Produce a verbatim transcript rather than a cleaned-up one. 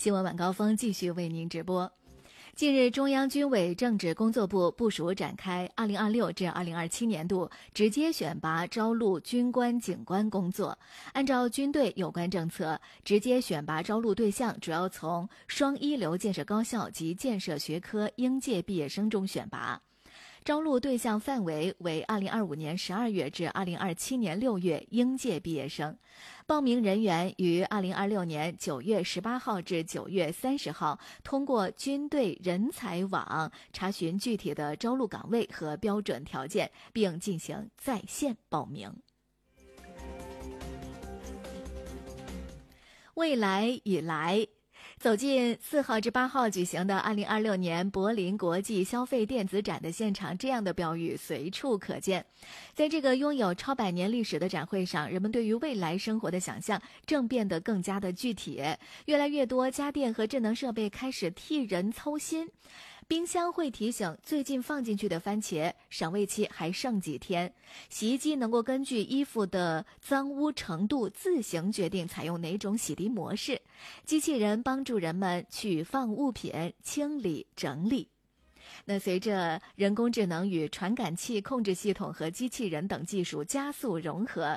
新闻晚高峰继续为您直播。近日，中央军委政治工作部部署展开二零二六至二零二七年度直接选拔招录军官警官工作。按照军队有关政策，直接选拔招录对象主要从双一流建设高校及建设学科应届毕业生中选拔。招录对象范围为二零二五年十二月至二零二七年六月应届毕业生，报名人员于二零二六年九月十八号至九月三十号通过军队人才网查询具体的招录岗位和标准条件，并进行在线报名。未来已来。走进四号至八号举行的二零二六年柏林国际消费电子展的现场，这样的标语随处可见。在这个拥有超百年历史的展会上，人们对于未来生活的想象正变得更加的具体，越来越多家电和智能设备开始替人操心。冰箱会提醒最近放进去的番茄赏味期还剩几天，洗衣机能够根据衣服的脏污程度自行决定采用哪种洗涤模式，机器人帮助人们取放物品、清理整理。那随着人工智能与传感器、控制系统和机器人等技术加速融合，